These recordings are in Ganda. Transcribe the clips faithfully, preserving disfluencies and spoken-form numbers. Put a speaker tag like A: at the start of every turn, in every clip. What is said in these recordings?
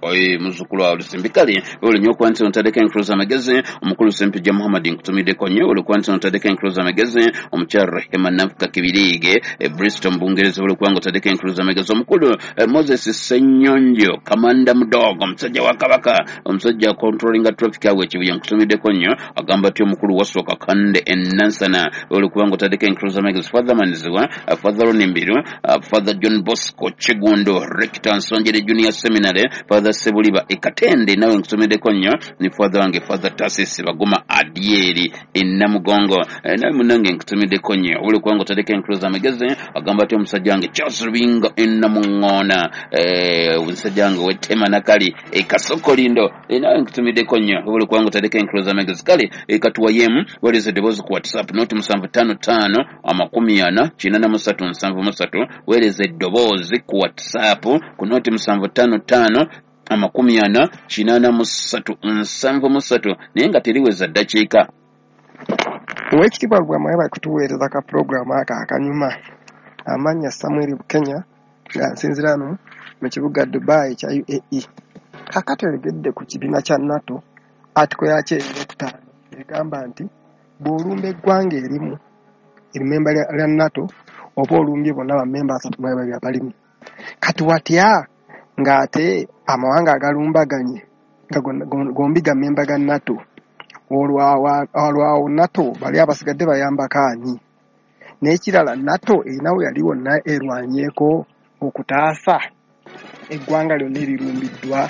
A: oye muzukulu wa Lusimbikali ole nyo kwanti ontadeka encroza magazine omukulu Sempija Muhammad nkutumide konyo ole kwanti ontadeka encroza magazine omukyara Rehema Nafuka Kibirige e Bristol Bungereza ole kwango ontadeka encroza magazine omukulu e Moses Senyonjo Kamanda Mudogo omusajja wa Kabaka omusajja controlling traffic awe kibuye nkutumide konyo agamba ati omukulu wasoka kande enansana ole kwango ontadeka encroza magazine Father Manziwa Father Onimbiru Father John Bosco Chigundo Rector Nsonjere Junior Seminary Father Sebuliba Ekatende nawe nkusomede konyo ni Father wange Father Tasisi Bagoma Adieri Enamugongo nawe munange nkusomede konyo ule kwango tadeka encroza magazine agamba ati omusajja wange Charles Rubingo Enamungona eh omusajja wange Wetema Nakali Ekasokolindo nawe nkusomede konyo ule kwango tadeka encroza magazine kale ekatuwa yemu walize debozo ku WhatsApp noti musanvu tano tano amakumi ana kinana musatu nsanvu musatu weleze dobozi ku WhatsApp ku noti musanvu tano tano amakumi ana kinana musatu nsanvu musatu naye nga teriweza ddakiika
B: Owekitiibwa Lubwama yaba kutuweereza ka program aka akanyuma amanya Samuel Kenya nga nsinzirano mu kibuga Dubai kya U A E kakateregedde ku kibiina kya NATO atiko yakye ekitaano egamba nti bw'olumba eggwanga erimu erimemba lya NATO oba olumbye bonna bammemba asatu mu babiri abalimu kati watya ng'ate amawanga agalumbaganye nga gombi ga memba ga NATO olwawo NATO bali abasigadde bayambako ani n'ekirala NATO erinawo yali wonna erwanyeeko okutaasa eggwanga lyonna erirumbiddwa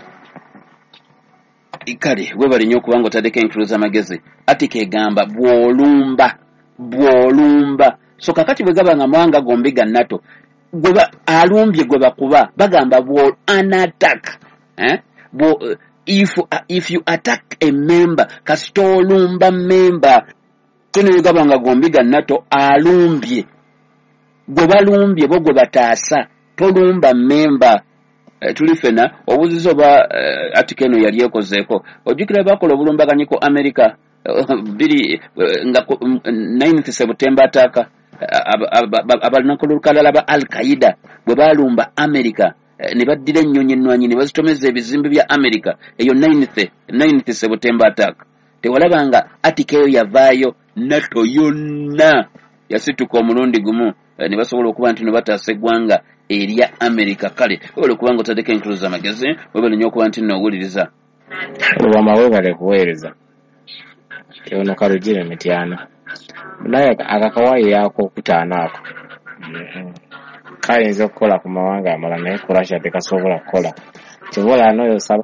A: ikale we bali nnyo okubanga otadeko encroza magezi ati kegamba bw'olumba bw'olumba so kakati bwe gaba nga mawanga gombi ga NATO gweba alumbye gweba kuba bagamba bwo an attack eh bo uh, if uh, if you attack a member kastolumba member kene gabanga gombiga NATO alumbye gweba lumbye bo gweba taasa tolumba member uh, tulifena obuzizo ba uh, atikeno yali ekozeko ojukira bakola obulumbaganyiko America uh, biri uh, nga uh, ninth September attack abalinakolukala ba Al-Qaeda bwe balumba America ne baddira ennyonyi ennwanyi ne bazitomeza ebizimbe bya America eyo ninth September attack tewalabanga atikeyo yavaayo NATO yonna yasituka omulundi gumu ne basobola okuba nti ne bataasa eggwanga erya America kale wabula kubanga otadeko encroza magazine wabula nnyo okuba nti nowuliriza
C: Lubwama webale kuweereza ono Karugire Mityana naye akakawaii yako okutaana ako kayinza okukola ku mawanga amala naye ku Russia tekasobola kukola kibola anoyo saba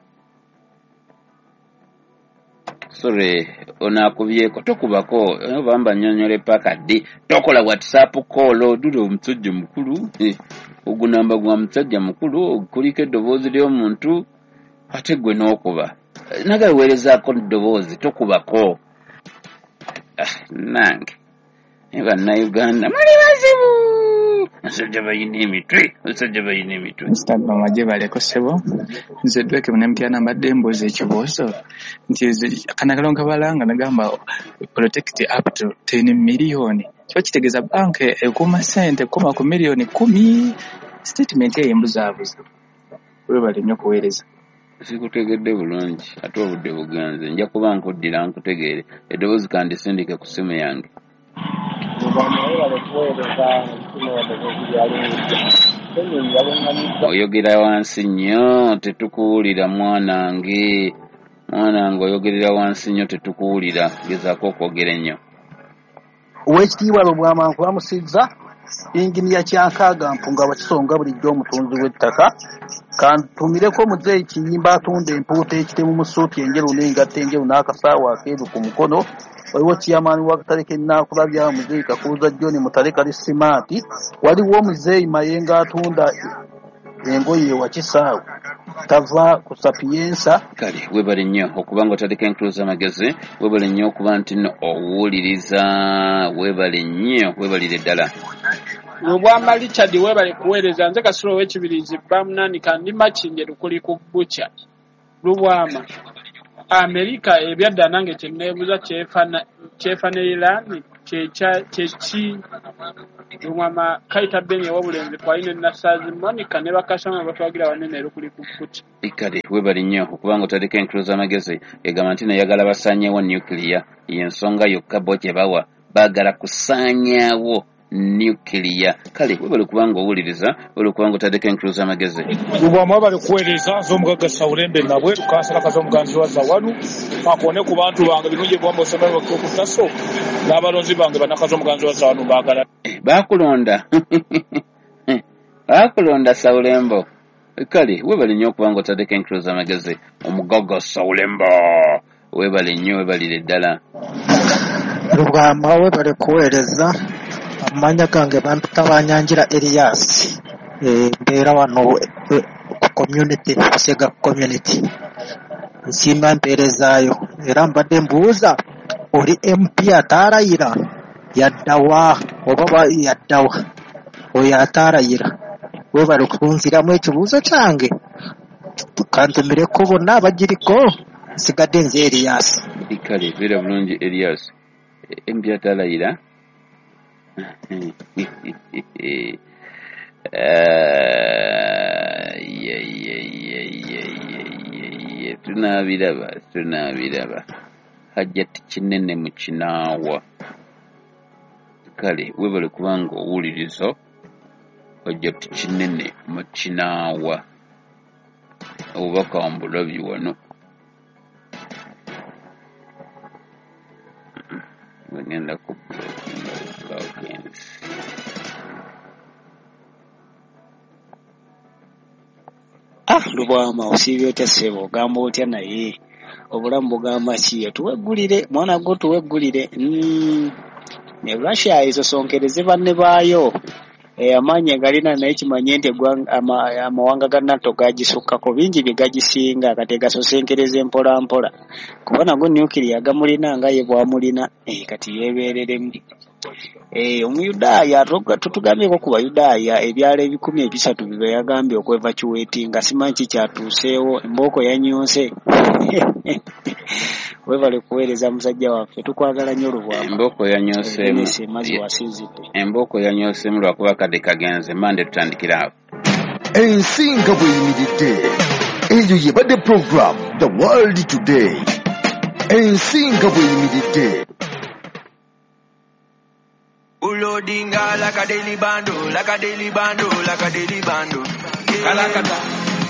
A: sorry onakubyeko tokubako bamba nyonyole paka di tokola WhatsApp call dudo omusajja mukulu ogunamba gwa musajja mukulu kuliko eddoboozi ly'omuntu ate gwe n'okuba nagala weerezaako ddoboozi tokubako nange eba na Uganda mali bazibu nsajja bayina emitwe nsajja bayina emitwe
D: nsaba maje baleko sebo nze dweke munemtyana mbadde mbuuza ekiboozo nti kanakalonga balanga nagamba protect up to ten million kiba kitegeeza banka ekuuma sente koma ku miliyoni kumi statement eyo embuzaabuza webale nnyo kuweereza
A: sikutegedde bulungi ate obudde bugenze nja kuba nkuddira nkutegeere eddoboozi kandisindike ku simu yange oyogera wansi nnyo tetukuwulira mwanange mwanange oyogerera wansi nnyo tetukuwulira gezaako okwogera ennyo
E: Owekitiibwa Lubwama nkulamusizza inginiya Kyankaaga Mpunga Bakisonga bulijjo omutunzi w'ettaka kantumireko muzeeyi Kiyimba atunda empuuta ekitemu mu ssuuti enjeru n'engatta enjeru n'akasaawa akeeru ku mukono waliwo kiyamaani w'akatale k'ennakulabya muzeeyi Kakuuza John Mutale kali simaati waliwo muzeeyi Mayenga atunda engoye ewa Kisaawe tava ku Sapiensa
A: kale webale nnyo okubanga otadeko encroza magezi webale nnyo okuba nti nno owuliriza webale nnyo webalire ddala
F: Lubwama Richard webale kuweereza nze Kasolo w'ekibirizi bamunani kandi makinje lukuli ku bbucha Lubwama Amerika ebyadda nange kyenneebuuza kyefaniriraani kyeki lumwama kayita beni ew'obulenzi twaline nasaazi monica ne bakasama batwagira banene erukuli ku kkuti
A: ikale webali nnyo okubanga otadeko enkulu z'amagezi egamba nti neyagala basaanyeewo nuclear y'ensonga yokka bo gye bawa baagala kusaanyaawo nuclear kale webali kubanga owuliriza webali kubanga otadeko enkulu z'amagezi
G: lubwamu bali kuweereza z'omugagga Sawulembe nabwe tukansala kazomuganzi wa zawanu akone ku bantu bange birungi bwamba osomero okutaso n'abalonzi bange banakaza omuganzi wa zawanu baagala
A: baakulonda baakulonda Sawulembo kale webali nnyo okubanga otadeko enkulu z'amagezi omugagga Sawulembo webali nnyo webalire ddala
H: lubwamu webali kuweereza amanya gange bampita Banyanjira Elias mbeera wano ku community Busega community nsiima mpeerezaayo era mbadde mbuuza oli M P ataarayira yaddawa oba yaddawa oyo ataarayira webali kunziramu ekibuuzo kyange kantumireko bonna abagiriko nsigadde nze Elias
A: kale beera bulungi Elias M P ataarayira tunaabiraba tunaabiraba hajjati kinene mu kinaawa kale webale kubanga owuliriza hajjati kinene mu kinaawa obubaka mbulabye wano ngenda ku plugins
I: ah lubwama osiibye otya ssebo ogamba otya naye obulamu bugamba ki tuweggulire mwana gwo tuweggulire mm. ne Russia ezo sonkereze banne baayo e, amaanyi galina naye kimanye nti amawanga ga NATO gagisukkako bingi bye gagisinga kati gasosenkereze mpola mpola kuba nago nuclear gamulina nga ye bwamulina e, kati yeebereremu e, omuyudaaya tutugambyeko ku bayudaaya ebyalo ebikumi ebisatu bibe yagambye okwevacuweti nga simanyi kikyatuuseewo embooko yanyuuse webale kuweereza musajja waffe tukwagala nnyo Lubwamu
A: embooko yanyoosemu
I: mazi wasinzidde
A: embooko yanyoosemu lwakuba kadde kagenze mande tutandikira awo
J: ensinga bweyimiridde eyo yebadde program The World Today ensinga bweyimiridde
K: Ulodinga like a daily bando, like a daily bando, like a daily bando. Kalakata.